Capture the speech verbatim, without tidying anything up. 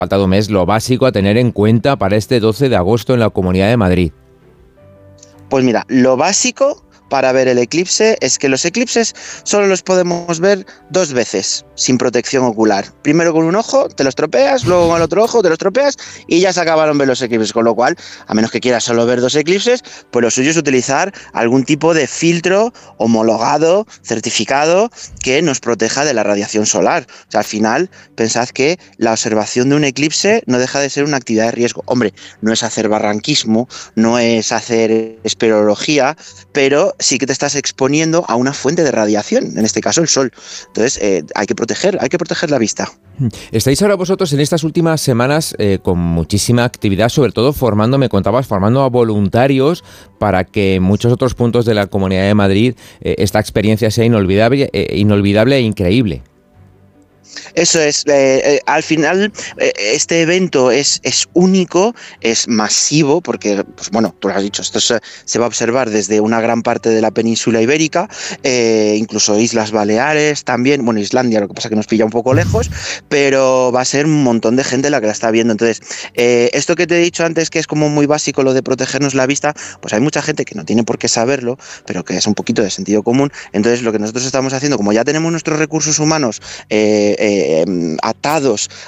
faltado un mes, lo básico a tener en cuenta para este doce de agosto en la Comunidad de Madrid. Pues mira, lo básico para ver el eclipse es que los eclipses solo los podemos ver dos veces sin protección ocular. Primero con un ojo te los tropeas, luego con el otro ojo te los tropeas y ya se acabaron ver los eclipses. Con lo cual, a menos que quieras solo ver dos eclipses, pues lo suyo es utilizar algún tipo de filtro homologado, certificado, que nos proteja de la radiación solar. O sea, al final, pensad que la observación de un eclipse no deja de ser una actividad de riesgo. Hombre, no es hacer barranquismo, no es hacer espeleología, pero sí que te estás exponiendo a una fuente de radiación, en este caso el sol. Entonces eh, hay que proteger, hay que proteger la vista. Estáis ahora vosotros en estas últimas semanas eh, con muchísima actividad, sobre todo formando, me contabas, formando a voluntarios para que en muchos otros puntos de la Comunidad de Madrid eh, esta experiencia sea inolvidable, eh, inolvidable e increíble. Eso es, eh, eh, al final eh, este evento es, es único, es masivo, porque, pues bueno, tú lo has dicho, esto se, se va a observar desde una gran parte de la península ibérica, eh, incluso Islas Baleares también, bueno, Islandia, lo que pasa es que nos pilla un poco lejos, pero va a ser un montón de gente la que la está viendo. Entonces, eh, esto que te he dicho antes, que es como muy básico lo de protegernos la vista, pues hay mucha gente que no tiene por qué saberlo, pero que es un poquito de sentido común. Entonces, lo que nosotros estamos haciendo, como ya tenemos nuestros recursos humanos, eh, Eh, atados